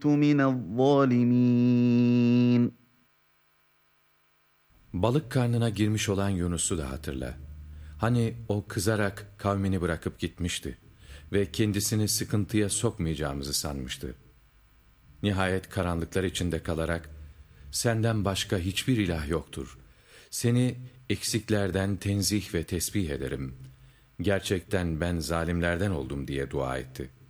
كُنْتُ مِنَ الظَّالِمِينَ. Balık karnına girmiş olan Yunus'u da hatırla. Hani o kızarak kavmini bırakıp gitmişti ve kendisini sıkıntıya sokmayacağımızı sanmıştı. Nihayet karanlıklar içinde kalarak, senden başka hiçbir ilah yoktur. Seni eksiklerden tenzih ve tesbih ederim. Gerçekten ben zalimlerden oldum diye dua etti.''